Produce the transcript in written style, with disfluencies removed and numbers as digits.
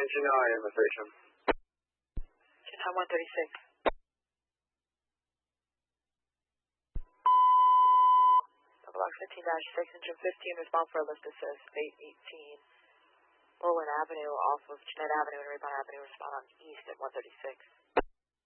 AM station. Tom 136. Block 15-6, engine 15, respond for a lift assist, 818 Berlin Avenue off of Jeanette Avenue and Rayburn Avenue, respond on east at 136.